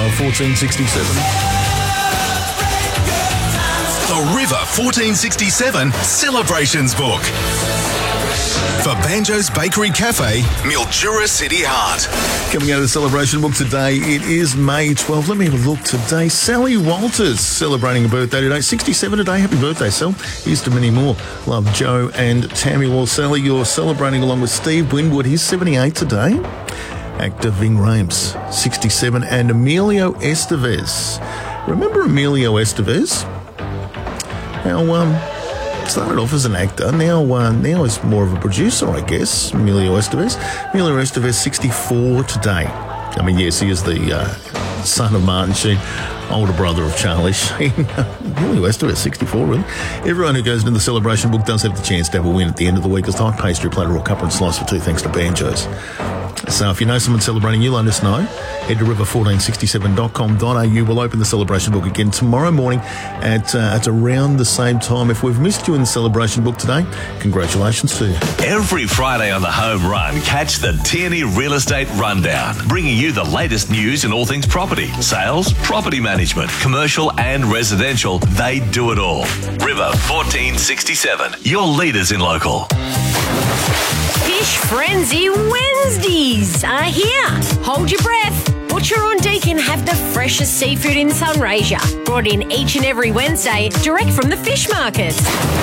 1467. The River 1467 Celebrations Book. For Banjo's Bakery Cafe, Mildura City Heart. Coming out of the celebration book today, it is May 12th. Let me have a look today. Sally Walters celebrating a birthday today. 67 today. Happy birthday, Sal. Here's to many more. Love, Joe and Tammy. Well, Sally, you're celebrating along with Steve Winwood. He's 78 today. Actor Ving Rhames, 67. And Emilio Estevez. Remember Emilio Estevez? Now, started off as an actor. Now he's more of a producer, I guess. Emilio Estevez. Emilio Estevez, 64 today. I mean, yes, he is the son of Martin Sheen, older brother of Charlie Sheen. Emilio Estevez, 64, really. Everyone who goes into the celebration book does have the chance to have a win at the end of the week. It's hot pastry, platter or cuppa and slice for two, thanks to Banjo's. So if you know someone celebrating, you let us know. Head to river1467.com.au. We'll open the celebration book again tomorrow morning at around the same time. If we've missed you in the celebration book today, congratulations to you. Every Friday on the Home Run, catch the Tierney Real Estate Rundown, bringing you the latest news in all things property, sales, property management, commercial and residential. They do it all. River 1467, your leaders in local. Fish Frenzy Wednesdays are here. Hold your breath. Butcher on Deakin have the freshest seafood in Sunraysia, brought in each and every Wednesday direct from the fish markets.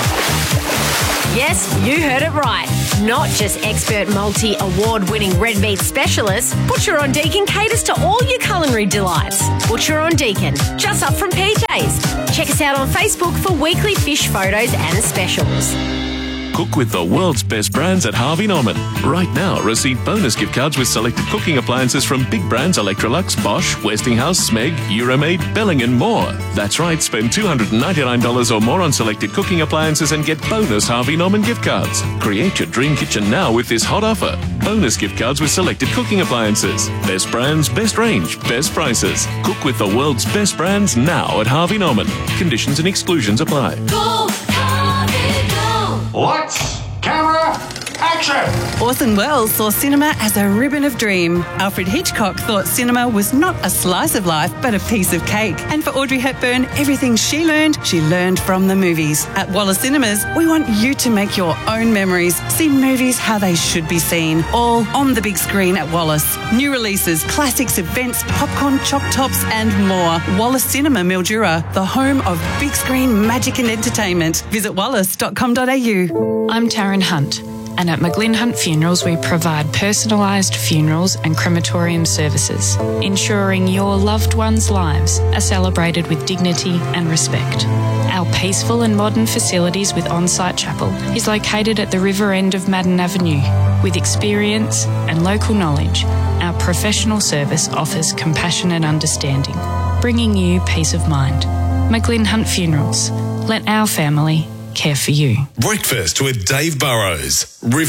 Yes, you heard it right. Not just expert multi-award-winning red meat specialists, Butcher on Deakin caters to all your culinary delights. Butcher on Deakin, just up from PJ's. Check us out on Facebook for weekly fish photos and specials. Cook with the world's best brands at Harvey Norman. Right now, receive bonus gift cards with selected cooking appliances from big brands Electrolux, Bosch, Westinghouse, Smeg, Euromaid, Belling and more. That's right, spend $299 or more on selected cooking appliances and get bonus Harvey Norman gift cards. Create your dream kitchen now with this hot offer. Bonus gift cards with selected cooking appliances. Best brands, best range, best prices. Cook with the world's best brands now at Harvey Norman. Conditions and exclusions apply. Go, Harvey, go! Lights, camera, action! Orson Welles saw cinema as a ribbon of dream. Alfred Hitchcock thought cinema was not a slice of life, but a piece of cake. And for Audrey Hepburn, everything she learned from the movies. At Wallace Cinemas, we want you to make your own memories. See movies how they should be seen, all on the big screen at Wallace. New releases, classics, events, popcorn, choc tops and more. Wallace Cinema Mildura, the home of big screen magic and entertainment. Visit wallace.com.au. I'm Taryn Hunt, and at McGlynn Hunt Funerals we provide personalised funerals and crematorium services, ensuring your loved ones' lives are celebrated with dignity and respect. Our peaceful and modern facilities with on-site chapel is located at the river end of Madden Avenue. With experience and local knowledge, our professional service offers compassion and understanding, bringing you peace of mind. McGlynn Hunt Funerals. Let our family care for you. Breakfast with Dave Burrows. River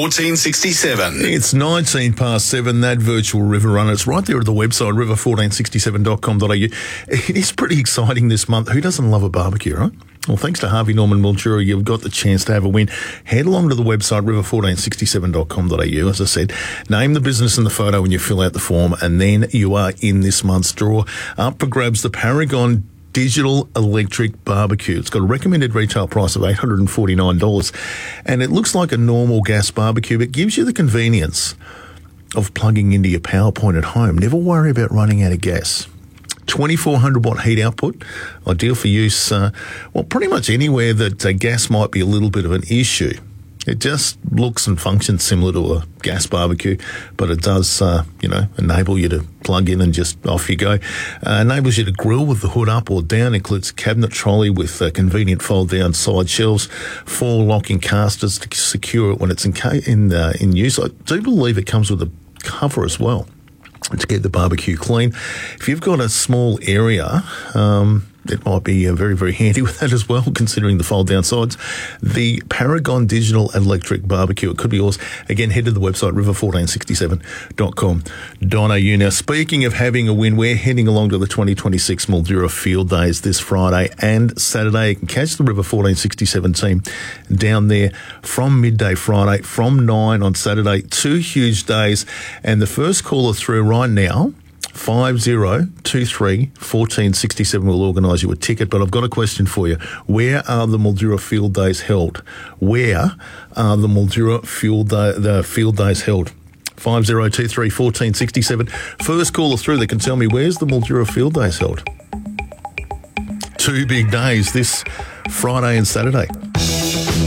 1467. It's 19 past 7, that virtual river run. It's right there at the website, river1467.com.au. It is pretty exciting this month. Who doesn't love a barbecue, right? Well, thanks to Harvey Norman Mildura, you've got the chance to have a win. Head along to the website, river1467.com.au. As I said, name the business in the photo when you fill out the form, and then you are in this month's draw. Up for grabs the Paragon Digital Electric Barbecue. It's got a recommended retail price of $849, and it looks like a normal gas barbecue, but gives you the convenience of plugging into your power point at home. Never worry about running out of gas. 2400 watt heat output, ideal for use, pretty much anywhere that gas might be a little bit of an issue. It just looks and functions similar to a gas barbecue, but it does, enable you to plug in and just off you go. Enables you to grill with the hood up or down. Includes a cabinet trolley with convenient fold-down side shelves, 4 locking casters to secure it when it's in use. I do believe it comes with a cover as well to keep the barbecue clean. If you've got a small area, it might be very, very handy with that as well, considering the fold-down sides. The Paragon Digital Electric Barbecue. It could be yours. Again, head to the website, river1467.com.au. Now, speaking of having a win, we're heading along to the 2026 Mildura Field Days this Friday and Saturday. You can catch the River 1467 team down there from midday Friday, from 9 on Saturday. 2 huge days. And the first caller through right now 5023 1467 will organise you a ticket. But I've got a question for you. Where are the Mildura Field Days held? Where are the Mildura Field Days held? 5023 1467. First caller through that can tell me where's the Mildura Field Days held. 2 big days this Friday and Saturday.